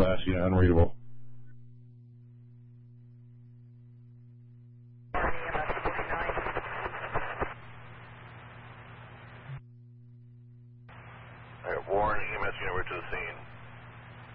last unit unreadable. Warren EMS unit, we're to the scene.